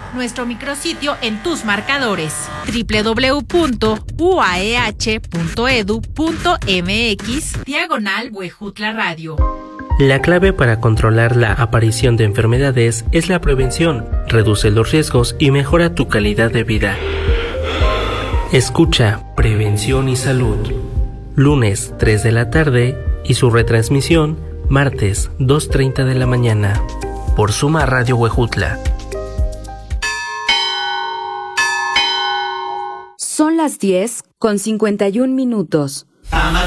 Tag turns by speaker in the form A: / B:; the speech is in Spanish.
A: nuestro micrositio en tus marcadores www.uaeh.edu.mx/Huejutla Radio.
B: La clave para controlar la aparición de enfermedades es la prevención. Reduce los riesgos y mejora tu calidad de vida. Escucha Prevención y Salud. Lunes 3 de la tarde y su retransmisión martes 2:30 de la mañana. Por Suma Radio Huejutla.
C: Son las 10:51.